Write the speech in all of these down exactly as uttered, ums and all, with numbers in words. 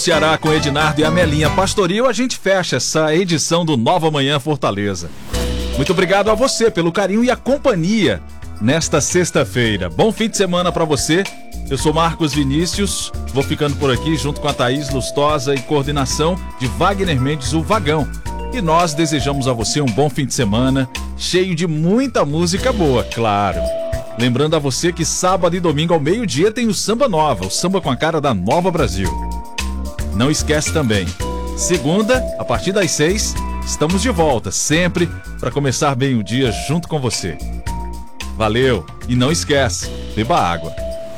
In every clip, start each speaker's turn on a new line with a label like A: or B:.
A: Ceará com Ednardo e Amelinha Pastoril, a gente fecha essa edição do Nova Manhã Fortaleza. Muito obrigado a você pelo carinho e a companhia nesta sexta-feira. Bom fim de semana para você. Eu sou Marcos Vinícius, vou ficando por aqui junto com a Thaís Lustosa e coordenação de Wagner Mendes, o Vagão. E nós desejamos a você um bom fim de semana, cheio de muita música boa, claro. Lembrando a você que sábado e domingo ao meio-dia tem o Samba Nova, o samba com a cara da Nova Brasil. Não esquece também, segunda, a partir das seis, estamos de volta, sempre para começar bem o dia junto com você. Valeu, e não esquece, beba água.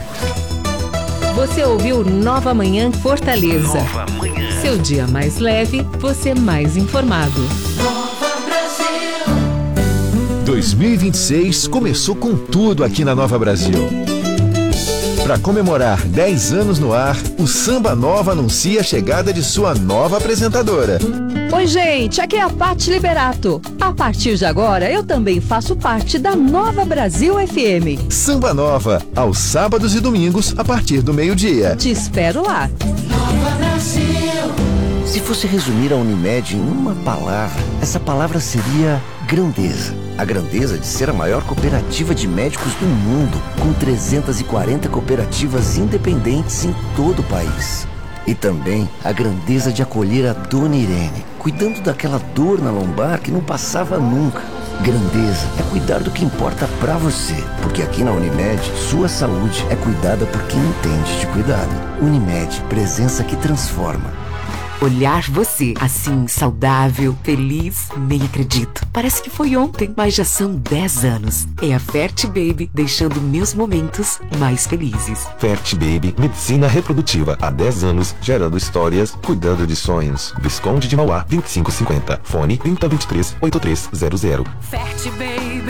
B: Você ouviu Nova Manhã Fortaleza.
C: Nova Manhã.
B: Seu dia mais leve, você mais informado.
C: Nova Brasil.
D: dois mil e vinte e seis começou com tudo aqui na Nova Brasil. Para comemorar dez anos no ar, o Samba Nova anuncia a chegada de sua nova apresentadora.
E: Oi, gente, aqui é a Paty Liberato. A partir de agora, eu também faço parte da Nova Brasil F M.
D: Samba Nova, aos sábados e domingos, a partir do meio-dia.
E: Te espero lá.
C: Nova Brasil.
F: Se fosse resumir a Unimed em uma palavra, essa palavra seria grandeza. A grandeza de ser a maior cooperativa de médicos do mundo, com trezentas e quarenta cooperativas independentes em todo o país. E também a grandeza de acolher a Dona Irene, cuidando daquela dor na lombar que não passava nunca. Grandeza é cuidar do que importa pra você, porque aqui na Unimed, sua saúde é cuidada por quem entende de cuidado. Unimed, presença que transforma.
G: Olhar você assim, saudável, feliz, nem acredito. Parece que foi ontem, mas já são dez anos. É a Fert Baby deixando meus momentos mais felizes.
H: Fert Baby, medicina reprodutiva. Há dez anos, gerando histórias, cuidando de sonhos. Visconde de Mauá, vinte e cinco cinquenta. Fone trinta, vinte e três, oitenta e três zero zero.
C: Fert Baby.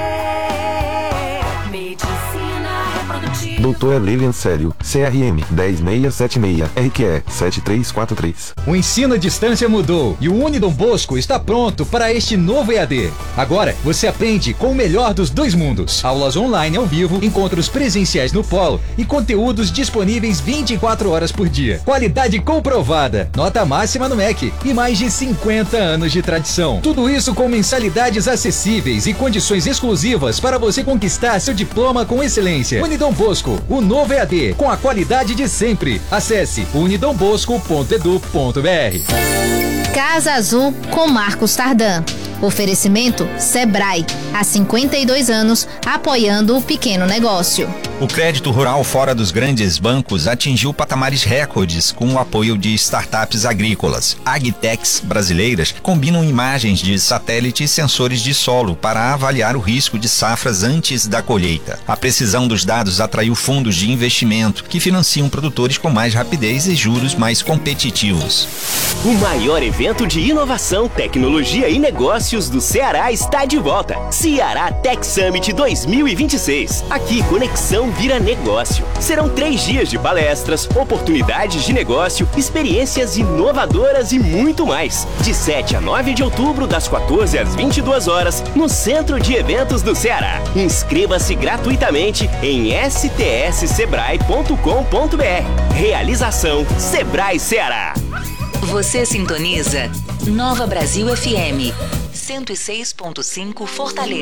C: Medicina reprodutiva.
H: Doutora Lilian Célio, C R M dez mil seiscentos e setenta e seis, R Q E sete três quatro três.
I: O ensino à distância mudou e o Unidom Bosco está pronto para este novo E A D. Agora, você aprende com o melhor dos dois mundos. Aulas online ao vivo, encontros presenciais no polo e conteúdos disponíveis vinte e quatro horas por dia. Qualidade comprovada, nota máxima no M E C e mais de cinquenta anos de tradição. Tudo isso com mensalidades acessíveis e condições exclusivas para você conquistar seu diploma com excelência. Unidom Bosco, o novo E A D, com a qualidade de sempre. Acesse unidom bosco ponto edu ponto br.
J: Casa Azul com Marcos Tardan. Oferecimento Sebrae, há cinquenta e dois anos, apoiando o pequeno negócio.
K: O crédito rural fora dos grandes bancos atingiu patamares recordes com o apoio de startups agrícolas. Agtechs brasileiras combinam imagens de satélite e sensores de solo para avaliar o risco de safras antes da colheita. A precisão dos dados atraiu fundos de investimento que financiam produtores com mais rapidez e juros mais competitivos.
L: O maior evento de inovação, tecnologia e negócios do Ceará está de volta. Ceará Tech Summit dois mil e vinte e seis. Aqui, conexão vira negócio. Serão três dias de palestras, oportunidades de negócio, experiências inovadoras e muito mais. De sete a nove de outubro, das quatorze às vinte e duas horas, no Centro de Eventos do Ceará. Inscreva-se gratuitamente em s t s sebrae ponto com ponto b r. Realização Sebrae Ceará.
M: Você sintoniza Nova Brasil F M cento e seis ponto cinco Fortaleza.